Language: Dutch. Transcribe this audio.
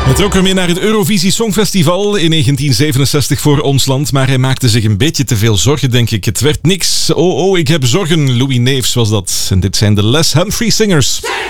Hij trok ermee naar het Eurovisie Songfestival in 1967 voor ons land, maar hij maakte zich een beetje te veel zorgen, denk ik. Het werd niks. Oh, ik heb zorgen. Louis Neefs was dat. En dit zijn de Les Humphrey Singers.